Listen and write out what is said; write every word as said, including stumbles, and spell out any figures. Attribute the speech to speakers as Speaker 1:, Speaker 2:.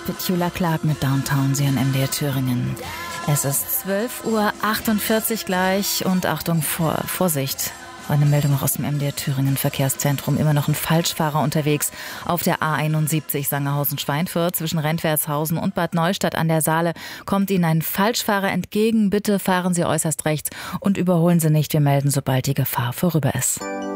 Speaker 1: Petula Clark mit Downtown, Sie an M D R Thüringen. Es ist zwölf Uhr achtundvierzig gleich und Achtung, vor, Vorsicht. Eine Meldung auch aus dem M D R Thüringen Verkehrszentrum. Immer noch ein Falschfahrer unterwegs auf der A einundsiebzig Sangerhausen-Schweinfurt zwischen Rentwertshausen und Bad Neustadt an der Saale. Kommt Ihnen ein Falschfahrer entgegen, bitte fahren Sie äußerst rechts und überholen Sie nicht. Wir melden, sobald die Gefahr vorüber ist.